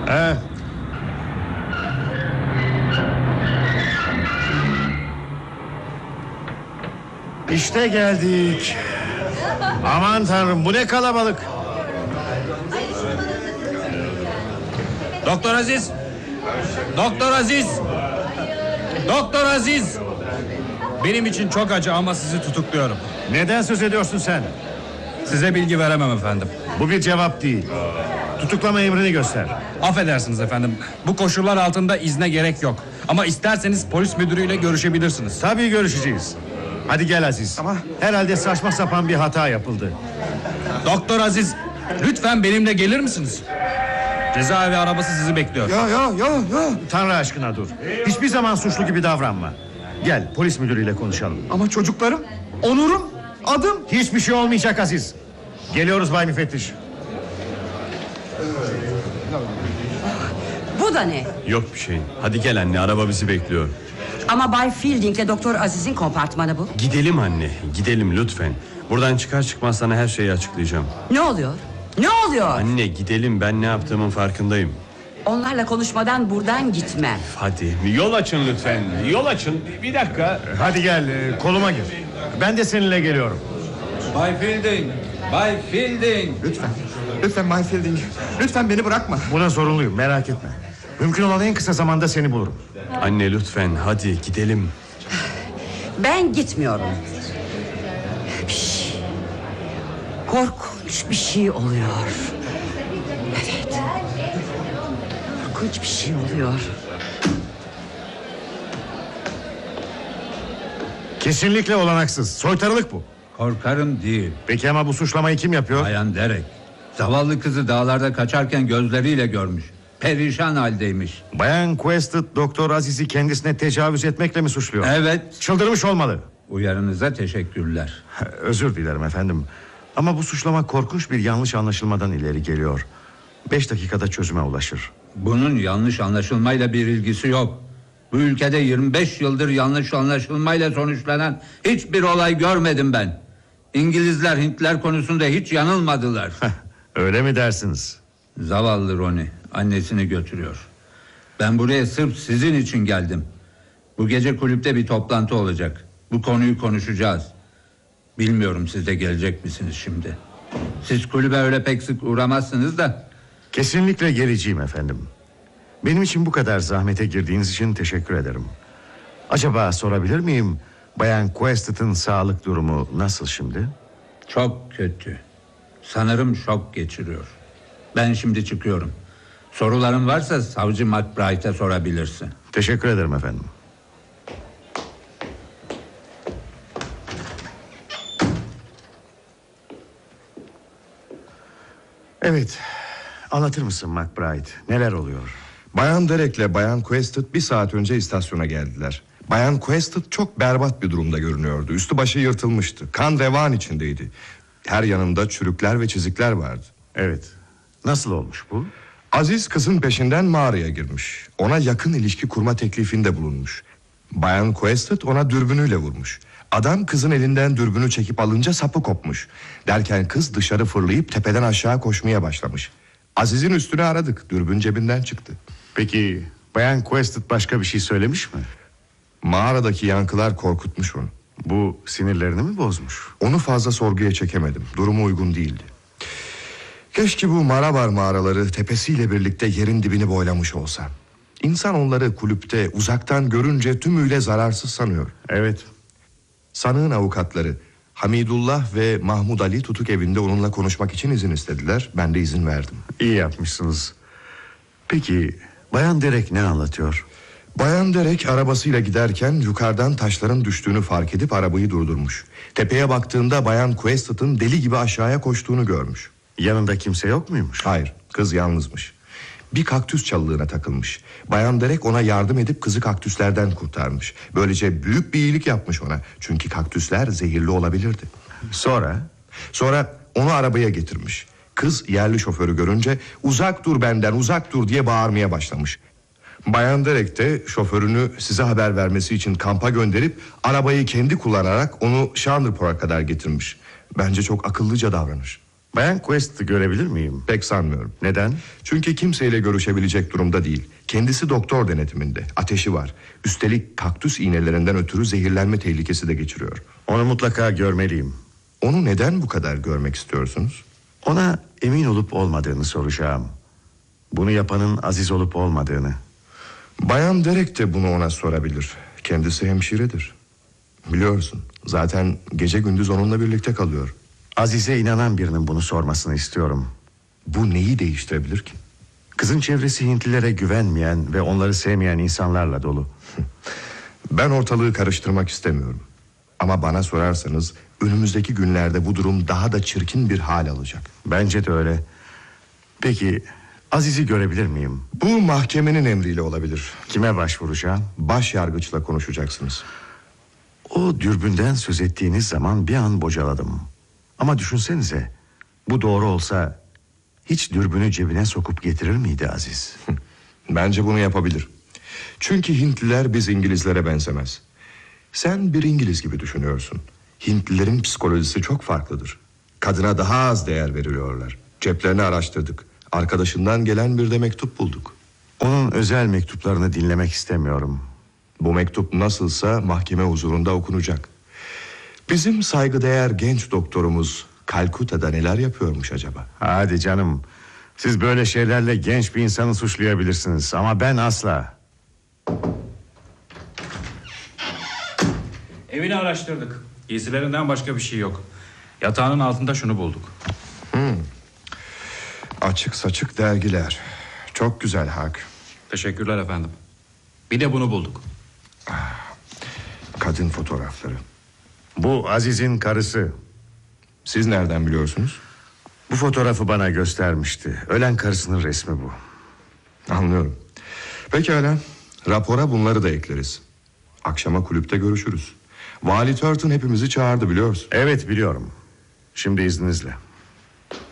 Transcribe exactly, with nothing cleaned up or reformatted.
He. İşte geldik. Aman tanrım, bu ne kalabalık. Doktor Aziz. Doktor Aziz. Doktor Aziz. Benim için çok acı ama sizi tutukluyorum. Neden söz ediyorsun sen? Size bilgi veremem efendim. Bu bir cevap değil. Tutuklama emrini göster. Affedersiniz efendim. Bu koşullar altında izne gerek yok. Ama isterseniz polis müdürüyle görüşebilirsiniz. Tabii görüşeceğiz. Hadi gel Aziz. Ama herhalde saçma sapan bir hata yapıldı. Doktor Aziz, lütfen benimle gelir misiniz? Cezaevi arabası sizi bekliyor. Ya ya ya ya. Tanrı aşkına dur. Hiçbir zaman suçlu gibi davranma. Gel, polis müdürüyle konuşalım. Ama çocuklarım, onurum, adım. Hiçbir şey olmayacak Aziz. Geliyoruz Bay Müfettiş. Bu da ne? Yok bir şey. Hadi gel anne, araba bizi bekliyor. Ama Bay Fielding'le Doktor Aziz'in kompartmanı bu. Gidelim anne, gidelim lütfen. Buradan çıkar çıkmaz sana her şeyi açıklayacağım. Ne oluyor? Ne oluyor? Anne gidelim, ben ne yaptığımın farkındayım. Onlarla konuşmadan buradan gitmem. Hadi yol açın lütfen, yol açın. Bir dakika. Hadi gel, e, koluma gir. Ben de seninle geliyorum. Bay Fielding, Bay Fielding. Lütfen, lütfen Bay Fielding. Lütfen beni bırakma. Buna sorumluyum, merak etme. Mümkün olan en kısa zamanda seni bulurum. Anne lütfen, hadi gidelim. Ben gitmiyorum. Bir şey... Korkunç bir şey oluyor. Evet. Korkunç bir şey oluyor. Kesinlikle olanaksız. Soytarılık bu. Korkarım değil. Peki ama bu suçlamayı kim yapıyor? Bayan Derek. Zavallı kızı dağlarda kaçarken gözleriyle görmüş. Perişan haldeymiş. Bayan Quested Doktor Aziz'i kendisine tecavüz etmekle mi suçluyor? Evet. Çıldırmış olmalı. Uyarınıza teşekkürler. Özür dilerim efendim. Ama bu suçlama korkunç bir yanlış anlaşılmadan ileri geliyor. Beş dakikada çözüme ulaşır. Bunun yanlış anlaşılmayla bir ilgisi yok. Bu ülkede yirmi beş yıldır yanlış anlaşılmayla sonuçlanan hiçbir olay görmedim ben. İngilizler Hintler konusunda hiç yanılmadılar. Öyle mi dersiniz? Zavallı Ronnie annesini götürüyor. Ben buraya sırf sizin için geldim. Bu gece kulüpte bir toplantı olacak. Bu konuyu konuşacağız. Bilmiyorum siz de gelecek misiniz şimdi? Siz kulübe öyle pek sık uğramazsınız da. Kesinlikle geleceğim efendim. Benim için bu kadar zahmete girdiğiniz için teşekkür ederim. Acaba sorabilir miyim? Bayan Quested'ın sağlık durumu nasıl şimdi? Çok kötü. Sanırım şok geçiriyor. Ben şimdi çıkıyorum. Soruların varsa savcı McBride'e sorabilirsin. Teşekkür ederim efendim. Evet. Anlatır mısın McBride? Neler oluyor? Bayan Derek'le Bayan Quested bir saat önce istasyona geldiler. Bayan Quested çok berbat bir durumda görünüyordu. Üstü başı yırtılmıştı. Kan revan içindeydi. Her yanında çürükler ve çizikler vardı. Evet. Nasıl olmuş bu? Aziz kızın peşinden mağaraya girmiş. Ona yakın ilişki kurma teklifinde bulunmuş. Bayan Quested ona dürbünüyle vurmuş. Adam kızın elinden dürbünü çekip alınca sapı kopmuş. Derken kız dışarı fırlayıp tepeden aşağı koşmaya başlamış. Aziz'in üstünü aradık. Dürbün cebinden çıktı. Peki Bayan Quested başka bir şey söylemiş mi? Mağaradaki yankılar korkutmuş onu. Bu sinirlerini mi bozmuş? Onu fazla sorguya çekemedim. Durumu uygun değildi. Keşke bu Marabar mağaraları tepesiyle birlikte yerin dibini boylamış olsa. İnsan onları kulüpte uzaktan görünce tümüyle zararsız sanıyor. Evet. Sanığın avukatları Hamidullah ve Mahmud Ali tutuk evinde onunla konuşmak için izin istediler. Ben de izin verdim. İyi yapmışsınız. Peki Bayan Derek ne anlatıyor? Bayan Derek arabasıyla giderken yukarıdan taşların düştüğünü fark edip arabayı durdurmuş. Tepeye baktığında Bayan Quested'ın deli gibi aşağıya koştuğunu görmüş. Yanında kimse yok muymuş? Hayır, kız yalnızmış. Bir kaktüs çalılığına takılmış. Bayan Derek ona yardım edip kızı kaktüslerden kurtarmış. Böylece büyük bir iyilik yapmış ona. Çünkü kaktüsler zehirli olabilirdi. Sonra? Sonra onu arabaya getirmiş. Kız yerli şoförü görünce uzak dur benden, uzak dur diye bağırmaya başlamış. Bayan Derek de şoförünü size haber vermesi için kampa gönderip arabayı kendi kullanarak onu Chandlerport'a kadar getirmiş. Bence çok akıllıca davranış. Bayan Quest'ı görebilir miyim? Pek sanmıyorum. Neden? Çünkü kimseyle görüşebilecek durumda değil. Kendisi doktor denetiminde. Ateşi var. Üstelik kaktüs iğnelerinden ötürü zehirlenme tehlikesi de geçiriyor. Onu mutlaka görmeliyim. Onu neden bu kadar görmek istiyorsunuz? Ona emin olup olmadığını soracağım. Bunu yapanın Aziz olup olmadığını. Bayan Derek de bunu ona sorabilir. Kendisi hemşiredir. Biliyorsun, zaten gece gündüz onunla birlikte kalıyor. Aziz'e inanan birinin bunu sormasını istiyorum. Bu neyi değiştirebilir ki? Kızın çevresi Hintlilere güvenmeyen ve onları sevmeyen insanlarla dolu. Ben ortalığı karıştırmak istemiyorum. Ama bana sorarsanız önümüzdeki günlerde bu durum daha da çirkin bir hal alacak. Bence de öyle. Peki Aziz'i görebilir miyim? Bu mahkemenin emriyle olabilir. Kime başvuracağım? Başyargıçla konuşacaksınız. O dürbünden söz ettiğiniz zaman bir an bocaladım. Ama düşünsenize, bu doğru olsa hiç dürbünü cebine sokup getirir miydi Aziz? Bence bunu yapabilir. Çünkü Hintliler biz İngilizlere benzemez. Sen bir İngiliz gibi düşünüyorsun. Hintlilerin psikolojisi çok farklıdır. Kadına daha az değer veriyorlar. Ceplerini araştırdık. Arkadaşından gelen bir de mektup bulduk. Onun özel mektuplarını dinlemek istemiyorum. Bu mektup nasılsa mahkeme huzurunda okunacak. Bizim saygıdeğer genç doktorumuz Kalkuta'da neler yapıyormuş acaba? Hadi canım. Siz böyle şeylerle genç bir insanı suçlayabilirsiniz ama ben asla. Evini araştırdık. Giysilerinden başka bir şey yok. Yatağının altında şunu bulduk. Açık saçık dergiler. Çok güzel Hak. Teşekkürler efendim. Bir de bunu bulduk. Kadın fotoğrafları. Bu Aziz'in karısı. Siz nereden biliyorsunuz? Bu fotoğrafı bana göstermişti. Ölen karısının resmi bu. Anlıyorum. Pekala. Rapora bunları da ekleriz. Akşama kulüpte görüşürüz. Vali Turton hepimizi çağırdı biliyorsun. Evet biliyorum. Şimdi izninizle.